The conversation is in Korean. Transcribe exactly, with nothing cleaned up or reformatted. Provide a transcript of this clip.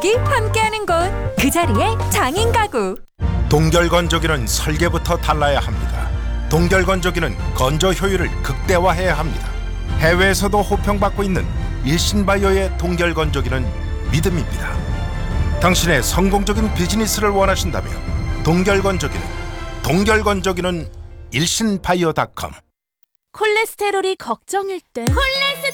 가족이 함께하는 곳, 그 자리에 장인 가구. 동결건조기는 설계부터 달라야 합니다. 동결건조기는 건조 효율을 극대화해야 합니다. 해외에서도 호평받고 있는 일신바이오의 동결건조기는 믿음입니다. 당신의 성공적인 비즈니스를 원하신다면 동결건조기는 동결건조기는 일신바이오 닷컴. 콜레스테롤이 걱정일 땐 콜레